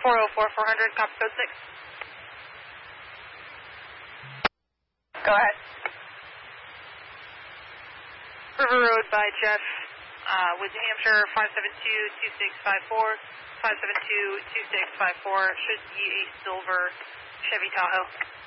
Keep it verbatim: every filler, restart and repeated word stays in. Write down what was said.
four oh four, four hundred, copy code six. Go ahead. River Road by Jeff, uh, with New Hampshire, five seven two, two six five four, five seven two, two six five four, should be a silver Chevy Tahoe.